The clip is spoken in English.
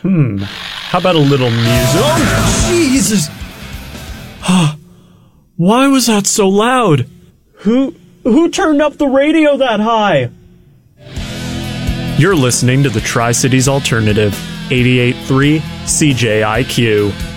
How about a little music? Oh, Jesus! Why was that so loud? Who turned up the radio that high? You're listening to the Tri-Cities Alternative, 88.3 CJIQ.